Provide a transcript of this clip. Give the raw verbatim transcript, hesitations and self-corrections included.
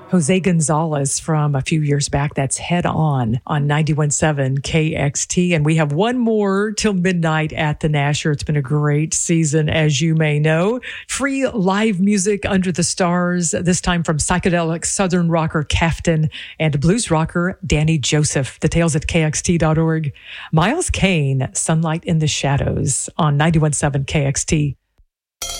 Jose Gonzalez from a few years back. That's Head On on ninety-one point seven K X T. And we have one more till midnight at the Nasher. It's been a great season, as you may know. Free live music under the stars, this time from psychedelic Southern rocker Kaftan and blues rocker Danny Joseph. Details at K X T dot org. Miles Kane, Sunlight in the Shadows on ninety-one point seven K X T.